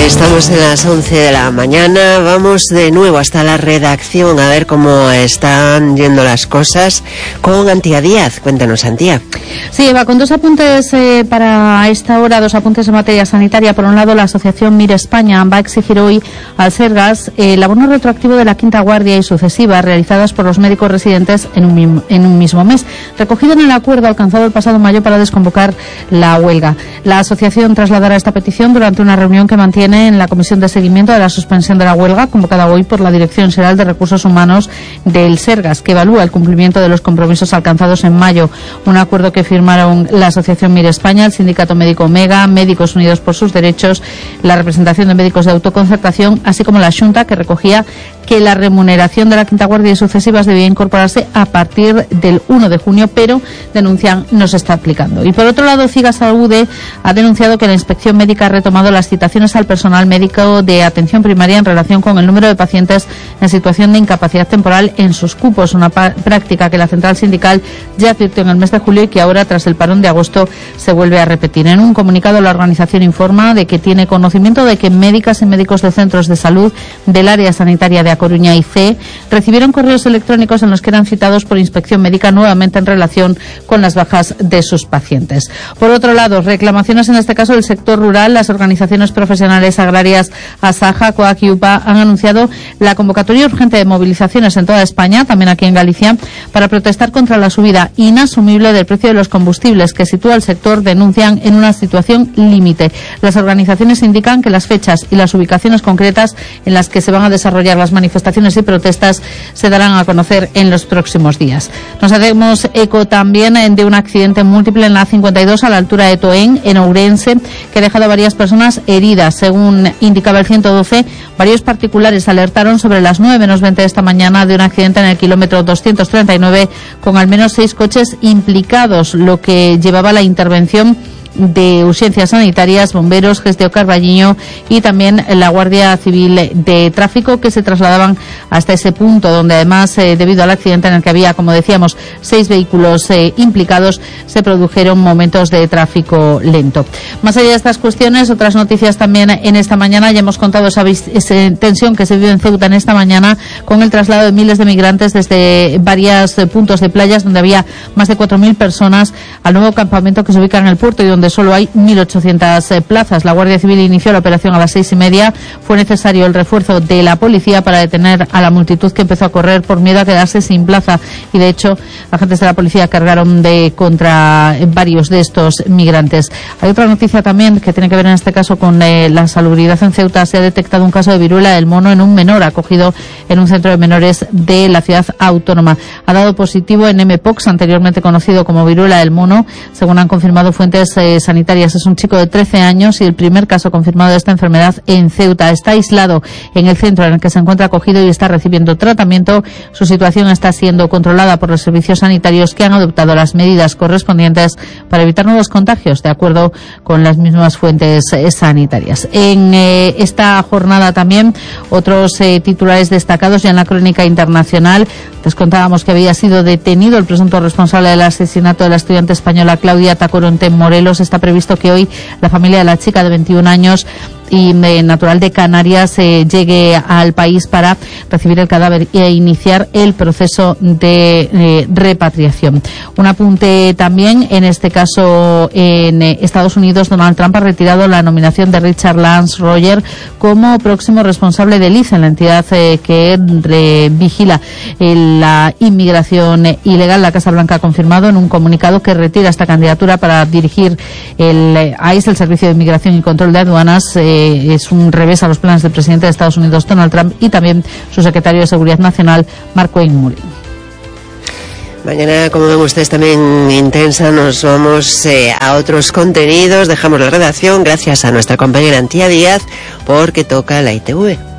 Estamos en las 11 de la mañana, vamos de nuevo hasta la redacción a ver cómo están yendo las cosas con Antía Díaz. Cuéntanos, Antía. Sí, Eva, con dos apuntes para esta hora, dos apuntes en materia sanitaria. Por un lado, la asociación Mire España va a exigir hoy al Sergas el abono retroactivo de la quinta guardia y sucesivas realizadas por los médicos residentes en un mismo mes, recogido en el acuerdo alcanzado el pasado mayo para desconvocar la huelga. La asociación trasladará esta petición durante una reunión que mantiene en la Comisión de Seguimiento de la Suspensión de la Huelga, convocada hoy por la Dirección General de Recursos Humanos del Sergas, que evalúa el cumplimiento de los compromisos alcanzados en mayo. Un acuerdo que firmaron la Asociación Mire España, el Sindicato Médico Omega, Médicos Unidos por sus Derechos, la representación de médicos de autoconcertación, así como la Xunta, que recogía que la remuneración de la quinta guardia y sucesivas debía incorporarse a partir del 1 de junio, pero denuncian no se está aplicando. Y por otro lado, Cigasalude ha denunciado que la inspección médica ha retomado las citaciones al personal médico de atención primaria en relación con el número de pacientes en situación de incapacidad temporal en sus cupos, una práctica que la central sindical ya advirtió en el mes de julio y que ahora, tras el parón de agosto, se vuelve a repetir. En un comunicado, la organización informa de que tiene conocimiento de que médicas y médicos de centros de salud del área sanitaria de Coruña y C recibieron correos electrónicos en los que eran citados por inspección médica nuevamente en relación con las bajas de sus pacientes. Por otro lado, reclamaciones en este caso del sector rural. Las organizaciones profesionales agrarias Asaja, COAC y UPA han anunciado la convocatoria urgente de movilizaciones en toda España, también aquí en Galicia, para protestar contra la subida inasumible del precio de los combustibles que sitúa al sector, denuncian, en una situación límite. Las organizaciones indican que las fechas y las ubicaciones concretas en las que se van a desarrollar las manifestaciones y protestas se darán a conocer en los próximos días. Nos hacemos eco también de un accidente múltiple en la A52 a la altura de Toén, en Ourense, que ha dejado a varias personas heridas. Según indicaba el 112, varios particulares alertaron sobre las 9 menos 20 de esta mañana de un accidente en el kilómetro 239 con al menos 6 coches implicados, lo que llevaba a la intervención de urgencias sanitarias, bomberos, Gesteo Carballiño y también la Guardia Civil de Tráfico, que se trasladaban hasta ese punto donde además, debido al accidente en el que había, como decíamos, 6 vehículos implicados, se produjeron momentos de tráfico lento. Más allá de estas cuestiones, otras noticias también en esta mañana. Ya hemos contado esa tensión que se vive en Ceuta en esta mañana con el traslado de miles de migrantes desde varios puntos de playas donde había más de 4.000 personas al nuevo campamento que se ubica en el puerto y donde solo hay 1.800 plazas. La Guardia Civil inició la operación a las 6:30. Fue necesario el refuerzo de la policía para detener a la multitud que empezó a correr por miedo a quedarse sin plaza. Y de hecho, agentes de la policía cargaron contra varios de estos migrantes. Hay otra noticia también que tiene que ver en este caso con la salubridad en Ceuta. Se ha detectado un caso de viruela del mono en un menor acogido en un centro de menores de la ciudad autónoma. Ha dado positivo en mpox, anteriormente conocido como viruela del mono, según han confirmado fuentes sanitarias. Es un chico de 13 años y el primer caso confirmado de esta enfermedad en Ceuta. Está aislado en el centro en el que se encuentra acogido y está recibiendo tratamiento. Su situación está siendo controlada por los servicios sanitarios, que han adoptado las medidas correspondientes para evitar nuevos contagios, de acuerdo con las mismas fuentes sanitarias. En esta jornada también otros titulares destacados ya en la crónica internacional. Les contábamos que había sido detenido el presunto responsable del asesinato de la estudiante española Claudia Tacoronte en Morelos. Está previsto que hoy la familia de la chica de 21 años y natural de Canarias llegue al país para recibir el cadáver e iniciar el proceso de repatriación. Un apunte también, en este caso en Estados Unidos, Donald Trump ha retirado la nominación de Richard Lance Roger como próximo responsable del ICE, en la entidad que vigila la inmigración ilegal. La Casa Blanca ha confirmado en un comunicado que retira esta candidatura para dirigir el ICE, el Servicio de Inmigración y Control de Aduanas. Es un revés a los planes del presidente de Estados Unidos, Donald Trump, y también su secretario de Seguridad Nacional, Mark Wayne. Mañana, como ven ustedes, también intensa, nos vamos a otros contenidos. Dejamos la redacción gracias a nuestra compañera Antía Díaz porque toca la ITV.